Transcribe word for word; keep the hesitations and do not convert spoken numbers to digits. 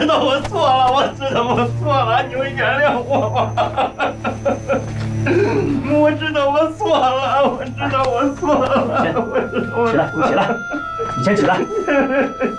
道我错了，我知道我错了，你会原谅我吗？我知道我错了，我知道我错了。 起来，起来，你起来，你先起来。